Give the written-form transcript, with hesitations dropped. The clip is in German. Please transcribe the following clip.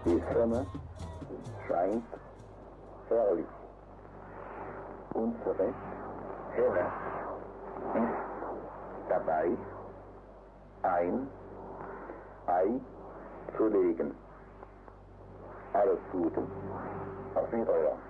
Die Sonne scheint herrlich. Unsere Herr ist dabei, ein Ei zu legen. Alles Gute. Auf Wiedersehen.